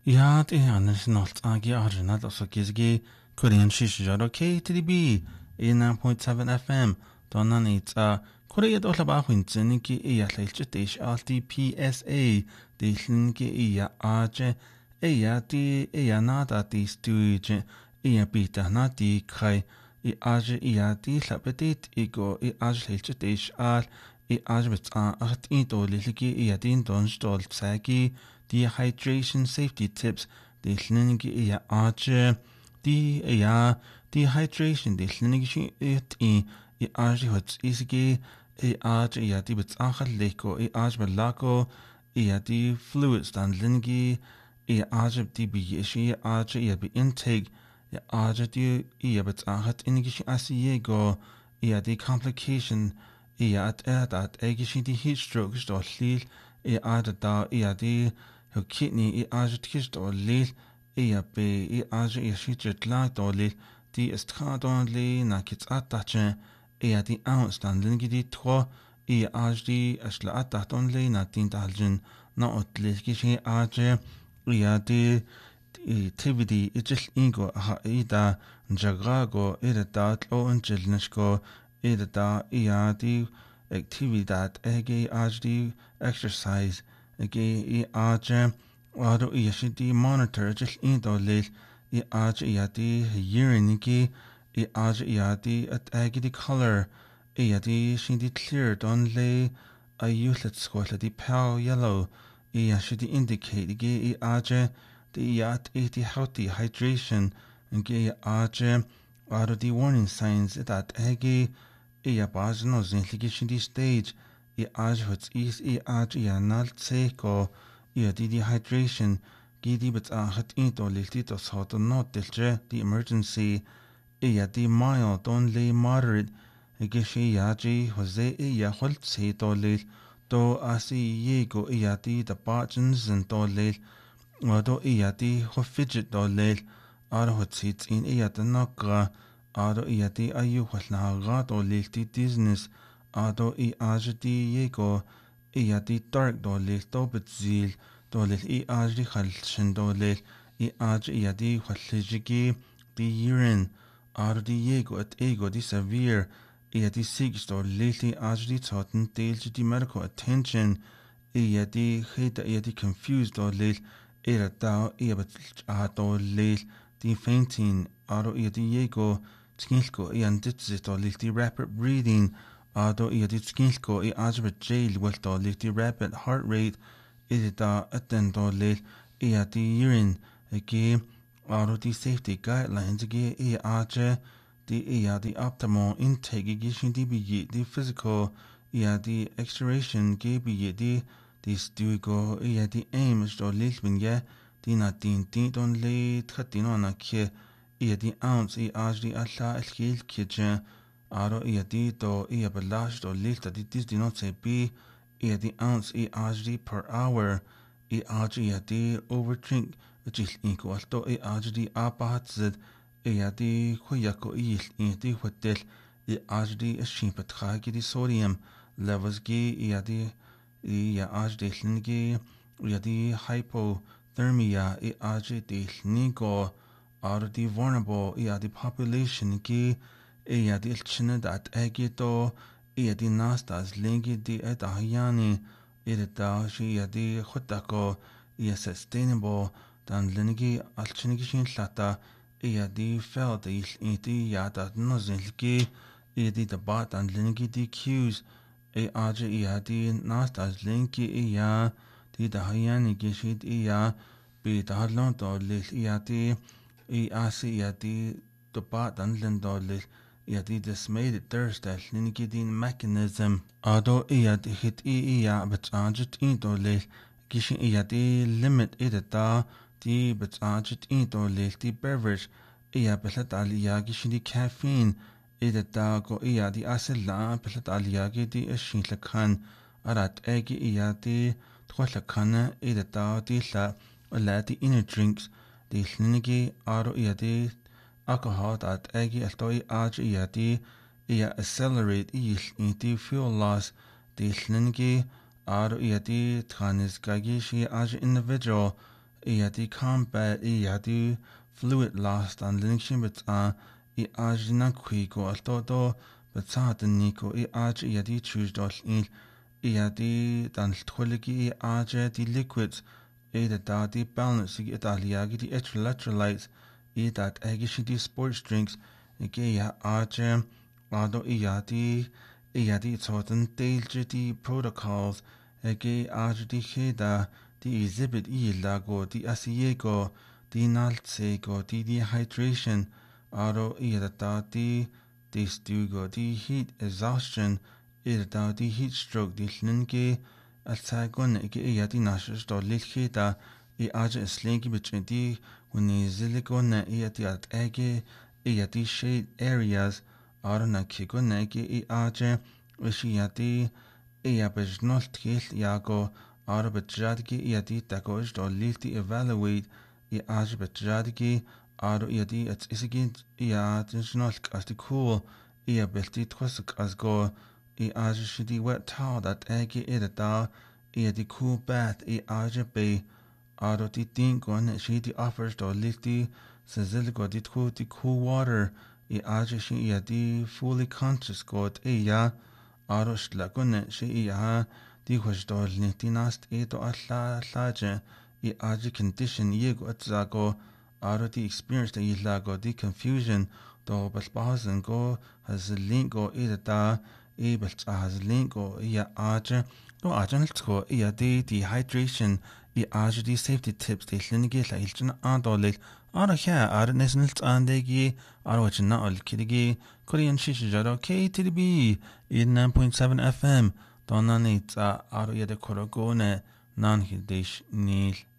Ja, det är annars något agi arjunat och så kizgi Korean shishijaro KTDB 89.7 FM donan itsa Korea do laba huintsiniki iya leilchitish alti PSA dilniki iya aje iya di iya nada di stuije iya bita na di kai I aje iya di labetit igo I aje leilchitish al I aje betsa acht ito liliki iya din don stolt sagi dehydration safety tips dilniki iya aje di iya dehydration dilniki it I aje hots isgi I aje iya di betsa leko I aje belako iya di fluids dan lingi I aje di biyeshi aje iya bi intake I aje di iya betsa ingi asiego iya di complication iya at egishi di heat stroke sto lil I aje da iya di kidney I aje tish do lil iya be I aje iya shitjet la do lil di estradon li na kits atache iya di ounce dan lingi di tro I aje di ashla ataton li na tin daljin na otlis kishi aje iya di activity ijil ingo ha ida jagago ida da tlo unjil nishko ida da iya di actividad ege aje di exercise ege I aje wado iya shidi monitor ijil indo lil I aje iya di urine ige I aje iya di at ege di color iya di shidi clear don le ayuhlet skola di pale yellow iya shidi indicate ige I aje di at iti healthy hydration ige aje wado di warning signs that ege iya bazno zinligi shidi stage I aje huts is I aje iya nal tseko iya di dehydration gidi bet ahat ito liltito soto not dilje di emergency iya di mild don le moderate ige shi yaji Jose iya holt se to lil do asi yego iya di the bajins and do lil wado iya di ho fidget do lil ara hot sits in iya da nagra ado iya di ayu hwalna ga do lil di business ado I aje di yego iya di dark do lil do betzil do lil I aje di khalshin do lil I aje iya di hwallijigi di urine ado di yego at ego di severe iya di sig do lil I aje di toten delji di medical attention iya di hita iya di confused do lil Ira da iya bet do lil di fainting ado iya di yego tskilko iya nditsi do lil di rapid breathing ado iya di tskilko I aje bet jail wel do lil di rapid heart rate ida da aten do lil iya di urine ege ado di safety guidelines ege iya aje di iya di optimal intake ege shin di bi di physical iya di extraction ge bi di stuigo iya di aims do lil binge di na din don le tratino na ke iya di ounce I aje di alla elkil kije aro iya di do iya belash do lil ta di dis di not se bi iya di ounce I aje di per hour I aje iya di overdrink jil inko alto I aje di apahatzid iya di khuyako il di hotel I aje di shimpatkhagi di sodium levels gi iya di iya aje di lingi iya di hypothermia I aje di lingo aro di vulnerable iya di population gi iya di ilchina dat egito iya di nastas lingi di etahiyani iya da shi iya di khutako iya sustainable dan lingi alchinigi shin lata iya di felt di yada nozilgi iya di debat dan lingi di cues aje iya di nastas lingi iya di dahayani gishid iya bi dahalon do lil iya di asi iya di debat dan lindo lil iya di dismayed thirst lingi di mechanism ado iya di hit iya bet ajet do lil gishin iya di limit ida da di bet ajet do lil di beverage iya belat aliya gishin di caffeine ida da go iya di asila belat aliya di shin lakan arat egi iya di tkhwalakana ida da di la di inner drinks di lingi aro iya di alcohol dat egi altoi aje iya di iya accelerate di fuel loss di lingi aro iya di tkanis gagi shi aje individual yadi combat yadi fluid lost an linkshin bet I ajna quigo altodo bet nico yadi choose dol il yadi dan tholigi aj di liquids da di balance italiagi di electrolytes that agishi di sports drinks ya aj ado yadi toten deelje di protocols aj di heda di exhibit lago di asiego di naltsego di dehydration ado da di stugo di heat exhaustion da di heat stroke di linge alsagon ya di nashes do lilheda aj slingi bitdi when ziligon ya di ya di shade areas ado na kigon aj Ushiyati Iabajnol Til Yago Arbajadgi Yadi Dagoj do Lilti evaluate Iajbajadgi Aro Yadi at Isigin Iadjnol as the cool Iabelti Twasuk as go Iajshidi wet towel that Agi Idada Iadi cool bath Iajabe Aro di Dingon Shidi offers do Lilti Sazilgo di cool water Iajshi Yadi fully conscious god Iya Arosh lagone she di hosdol nitinast edo allaje aji condition yego atzago aro di experience the ilago di confusion do balbazen go has lingo ida belt has lingo aje do ajan tsko di dehydration aje di safety tips di linge la ilchen adolil aro aro nesnelt andegi aro chna ol kidigi Korean Shishijaro KTB 89.7 FM Donanitza Aro Yede Korogone Nan Hildish Nil